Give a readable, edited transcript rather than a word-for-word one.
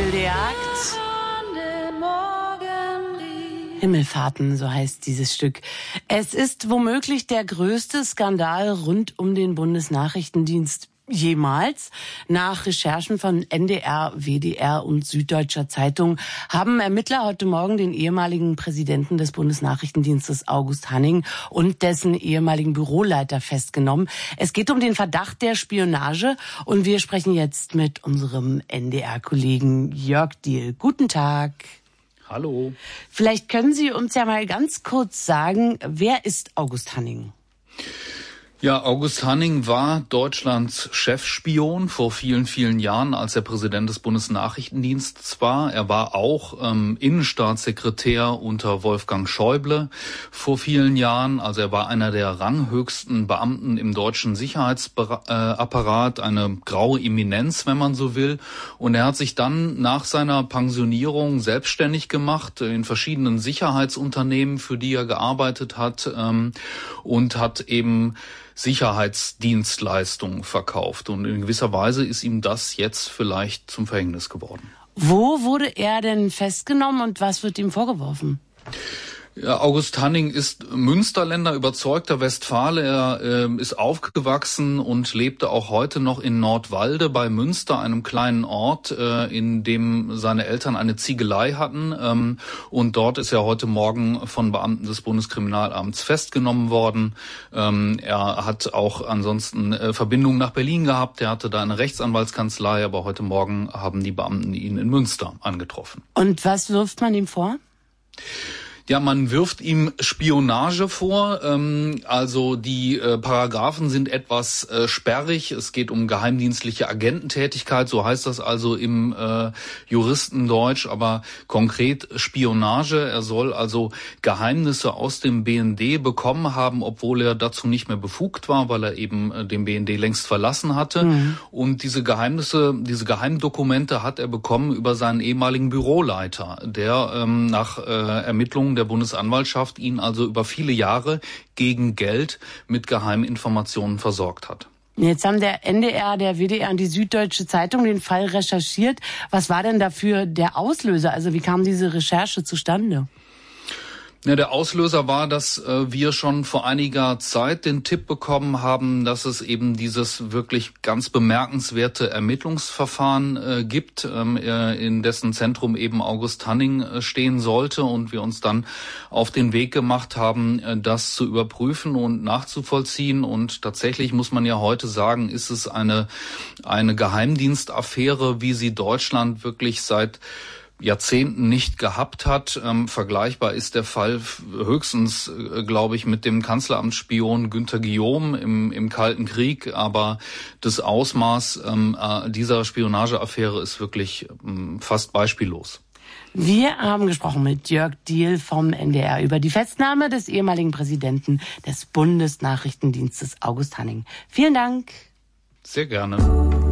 wilde Jagd. Himmelfahrten, so heißt dieses Stück. Es ist womöglich der größte Skandal rund um den Bundesnachrichtendienst jemals. Nach Recherchen von NDR, WDR und Süddeutscher Zeitung haben Ermittler heute Morgen den ehemaligen Präsidenten des Bundesnachrichtendienstes August Hanning und dessen ehemaligen Büroleiter festgenommen. Es geht um den Verdacht der Spionage und wir sprechen jetzt mit unserem NDR-Kollegen Jörg Diehl. Guten Tag. Hallo. Vielleicht können Sie uns ja mal ganz kurz sagen, wer ist August Hanning? Ja, August Hanning war Deutschlands Chefspion vor vielen, vielen Jahren, als er Präsident des Bundesnachrichtendienstes war. Er war auch Innenstaatssekretär unter Wolfgang Schäuble vor vielen Jahren. Also er war einer der ranghöchsten Beamten im deutschen Sicherheitsapparat, eine graue Eminenz, wenn man so will. Und er hat sich dann nach seiner Pensionierung selbstständig gemacht in verschiedenen Sicherheitsunternehmen, für die er gearbeitet hat, und hat eben Sicherheitsdienstleistungen verkauft. Und in gewisser Weise ist ihm das jetzt vielleicht zum Verhängnis geworden. Wo wurde er denn festgenommen und was wird ihm vorgeworfen? Ja, August Hanning ist Münsterländer, überzeugter Westfale. Er ist aufgewachsen und lebte auch heute noch in Nordwalde bei Münster, einem kleinen Ort, in dem seine Eltern eine Ziegelei hatten. Und dort ist er heute Morgen von Beamten des Bundeskriminalamts festgenommen worden. Er hat auch ansonsten Verbindungen nach Berlin gehabt. Er hatte da eine Rechtsanwaltskanzlei, aber heute Morgen haben die Beamten ihn in Münster angetroffen. Und was wirft man ihm vor? Ja, man wirft ihm Spionage vor. Also die Paragraphen sind etwas sperrig. Es geht um geheimdienstliche Agententätigkeit, so heißt das also im Juristendeutsch, aber konkret Spionage. Er soll also Geheimnisse aus dem BND bekommen haben, obwohl er dazu nicht mehr befugt war, weil er eben den BND längst verlassen hatte. Mhm. Und diese Geheimnisse, diese Geheimdokumente hat er bekommen über seinen ehemaligen Büroleiter, der nach Ermittlungen der Bundesanwaltschaft ihn also über viele Jahre gegen Geld mit Geheiminformationen versorgt hat. Jetzt haben der NDR, der WDR und die Süddeutsche Zeitung den Fall recherchiert. Was war denn dafür der Auslöser? Also wie kam diese Recherche zustande? Ja, der Auslöser war, dass wir schon vor einiger Zeit den Tipp bekommen haben, dass es eben dieses wirklich ganz bemerkenswerte Ermittlungsverfahren gibt, in dessen Zentrum eben August Hanning stehen sollte, und wir uns dann auf den Weg gemacht haben, das zu überprüfen und nachzuvollziehen. Und tatsächlich muss man ja heute sagen, ist es eine Geheimdienstaffäre, wie sie Deutschland wirklich seit Jahrzehnten nicht gehabt hat. Vergleichbar ist der Fall höchstens, glaube ich, mit dem Kanzleramtsspion Günter Guillaume im Kalten Krieg. Aber das Ausmaß dieser Spionageaffäre ist wirklich fast beispiellos. Wir haben gesprochen mit Jörg Diehl vom NDR über die Festnahme des ehemaligen Präsidenten des Bundesnachrichtendienstes August Hanning. Vielen Dank. Sehr gerne.